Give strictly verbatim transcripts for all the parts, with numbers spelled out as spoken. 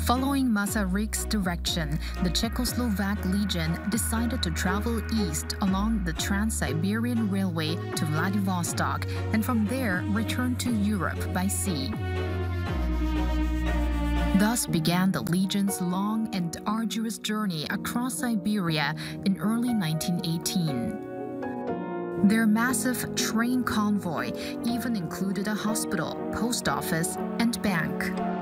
Following Masaryk's direction, the Czechoslovak Legion decided to travel east along the Trans-Siberian Railway to Vladivostok and from there return to Europe by sea. Thus began the Legion's long and arduous journey across Siberia in early nineteen eighteen. Their massive train convoy even included a hospital, post office, and bank.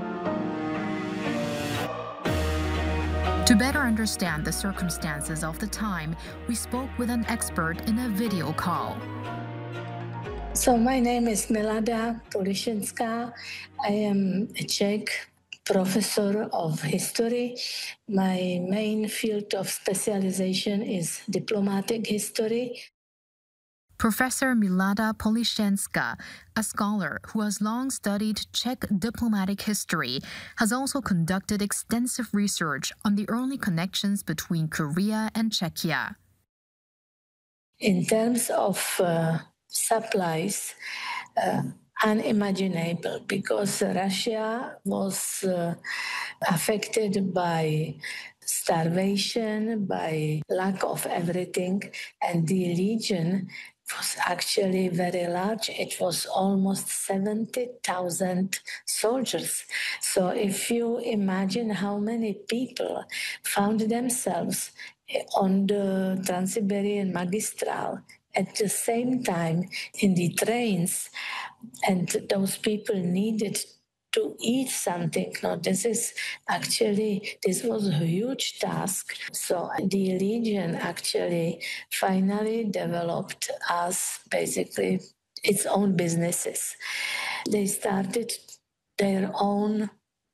To better understand the circumstances of the time, we spoke with an expert in a video call. So my name is Milada Polišenská. I am a Czech professor of history. My main field of specialization is diplomatic history. Professor Milada Polišenská, a scholar who has long studied Czech diplomatic history, has also conducted extensive research on the early connections between Korea and Czechia. In terms of uh, supplies, uh, unimaginable, because Russia was uh, affected by starvation, by lack of everything, and the Legion was actually very large. It was almost seventy thousand soldiers. So if you imagine how many people found themselves on the Trans-Siberian Magistral at the same time in the trains, and those people needed to eat something. No, this is actually, this was a huge task. So the Legion actually finally developed as basically its own businesses. They started their own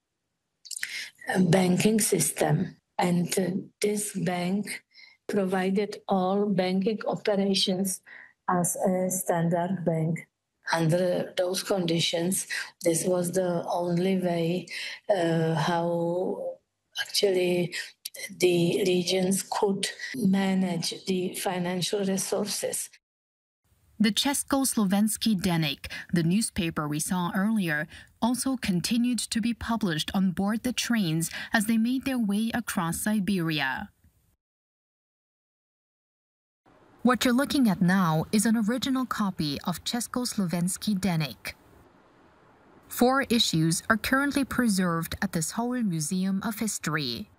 banking system, and uh, this bank provided all banking operations as a standard bank. Under those conditions, this was the only way uh, how actually the legions could manage the financial resources. The Československý deník, the newspaper we saw earlier, also continued to be published on board the trains as they made their way across Siberia. What you're looking at now is an original copy of Československý deník. Four issues are currently preserved at the Seoul Museum of History.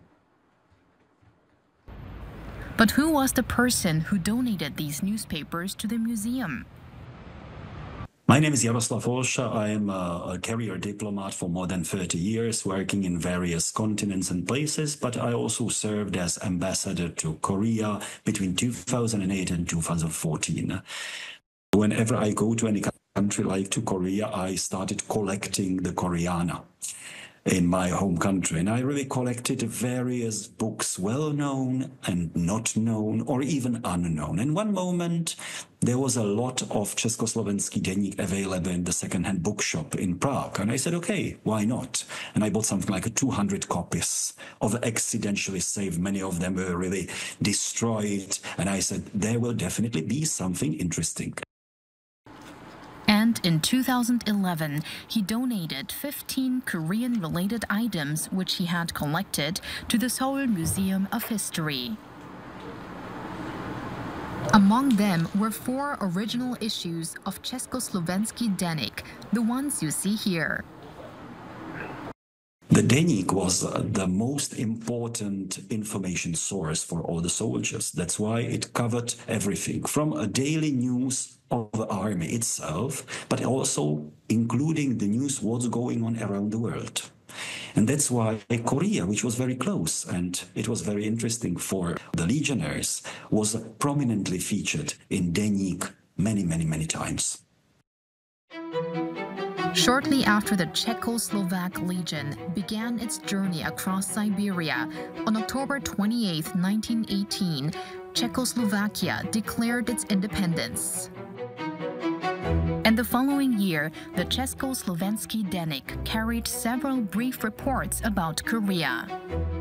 But who was the person who donated these newspapers to the museum? My name is Jaroslav Olša. I am a, a career diplomat for more than thirty years, working in various continents and places, but I also served as ambassador to Korea between two thousand eight and two thousand fourteen. Whenever I go to any country like to Korea, I started collecting the Koreana in my home country. And I really collected various books, well-known and not known, or even unknown. And one moment, there was a lot of Československý deník available in the second-hand bookshop in Prague. And I said, okay, why not? And I bought something like two hundred copies of accidentally saved. Many of them were really destroyed. And I said, there will definitely be something interesting. And in two thousand eleven, he donated fifteen Korean-related items which he had collected to the Seoul Museum of History. Among them were four original issues of Československý deník, the ones you see here. The deník was the most important information source for all the soldiers. That's why it covered everything from a daily news of the army itself, but also including the news what's going on around the world. And that's why Korea, which was very close and it was very interesting for the legionnaires, was prominently featured in deník many, many, many times. Shortly after the Czechoslovak Legion began its journey across Siberia, on October twenty-eighth, nineteen eighteen, Czechoslovakia declared its independence. And the following year, the Československý deník carried several brief reports about Korea.